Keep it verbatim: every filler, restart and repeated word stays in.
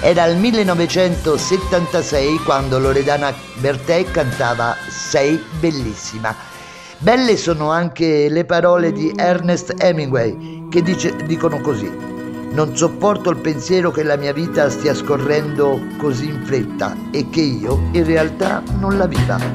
Era il millenovecentosettantasei quando Loredana Bertè cantava Sei bellissima. Belle sono anche le parole di Ernest Hemingway che dice, dicono così: non sopporto il pensiero che la mia vita stia scorrendo così in fretta e che io in realtà non la viva.